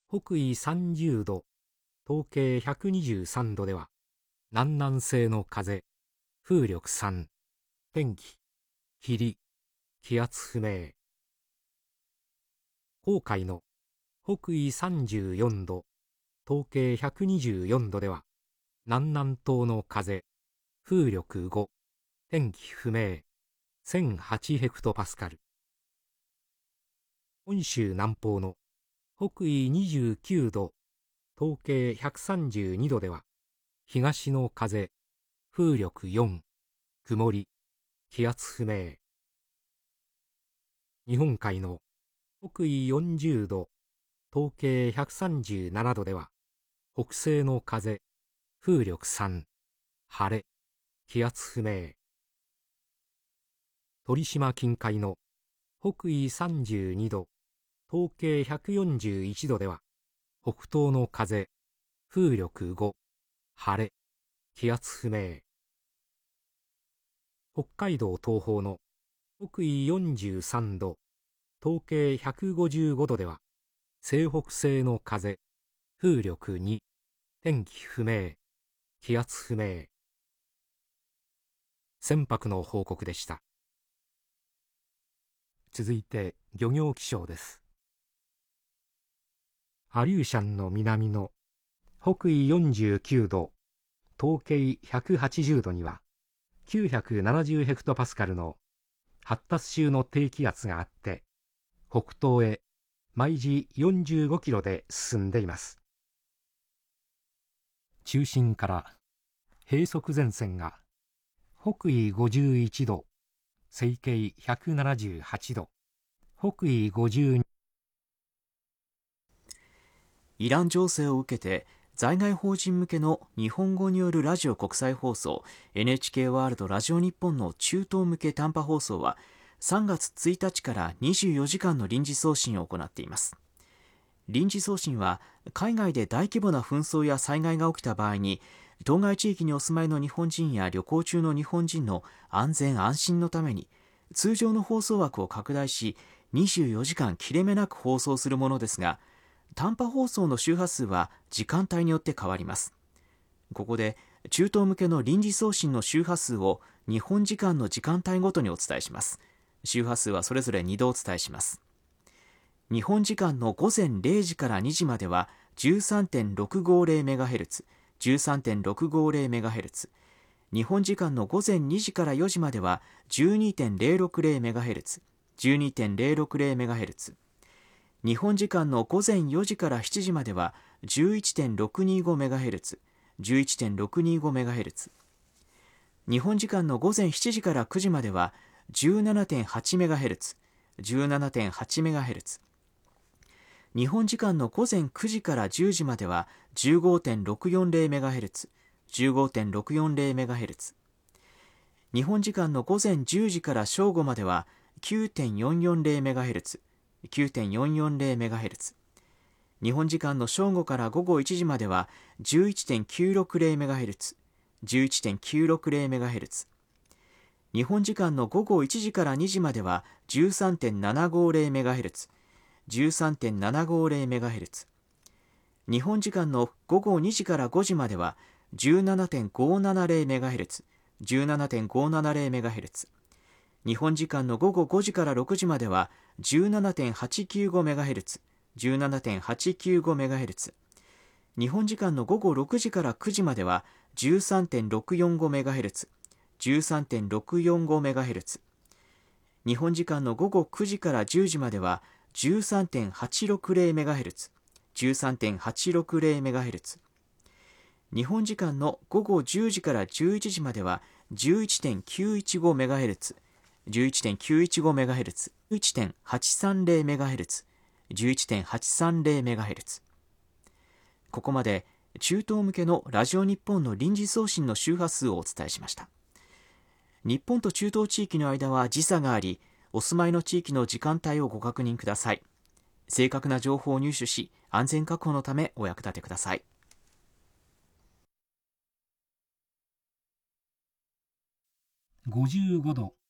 北緯30度、東経123度では、南南西の風、風力3、天気、霧、気圧不明。黄海の北緯34度、東経124度では、南南東の風、風力5、天気不明、1008ヘクトパスカル。本州南方の北緯29度、東経132度では、東の風、風力4、曇り、気圧不明。日本海の北緯40度、東経137度では、北西の風、風力3、晴れ、気圧不明。鳥島近海の北緯32度、東経141度では、北東の風、風力5、晴れ、気圧不明。北海道東方の北緯43度、東経155度では、西北西の風、風力2、天気不明、気圧不明。船舶の報告でした。続いて漁業気象です。アリューシャンの南の北緯49度、東経180度には970ヘクトパスカルの発達中の低気圧があって、北東へ毎時45キロで進んでいます。中心から閉塞前線が北緯51度、西経178度、北緯52。 イラン情勢を受けて在外邦人向けの日本語によるラジオ国際放送 NHK ワールドラジオ日本の中東向け短波放送は3月1日から24時間の臨時送信を行っています。臨時送信は海外で大規模な紛争や災害が起きた場合に当該地域にお住まいの日本人や旅行中の日本人の安全安心のために通常の放送枠を拡大し24時間切れ目なく放送するものですが、短波放送の周波数は時間帯によって変わります。ここで中東向けの臨時送信の周波数を日本時間の時間帯ごとにお伝えします。周波数はそれぞれ2度お伝えします。日本時間の午前0時から2時までは 13.650MHz、13.650MHz。日本時間の午前2時から4時までは 12.060MHz、12.060MHz。日本時間の午前4時から7時までは 11.625MHz、11.625MHz。日本時間の午前7時から9時までは 17.8MHz、17.8MHz。日本時間の午前9時から10時までは 15.640MHz、15.640MHz。日本時間の午前10時から正午までは 9.440MHz、9.440MHz。日本時間の正午から午後1時までは 11.960MHz、11.960MHz。日本時間の午後1時から2時までは 13.750MHz、13.750MHz。日本時間の午後2時から5時までは 17.570MHz、17.570MHz。日本時間の午後5時から6時までは 17.895MHz、17.895MHz。日本時間の午後6時から9時までは 13.645MHz、13.645MHz。日本時間の午後9時から10時までは 13.860MHz、13.860MHz。日本時間の午後10時から11時までは 11.915MHz、11.915MHz、11.830MHz、11.830MHz。ここまで中東向けのラジオ日本の臨時送信の周波数をお伝えしました。日本と中東地域の間は時差があり、お住まいの地域の時間帯をご確認ください。正確な情報を入手し、安全確保のためお役立てください。 55度、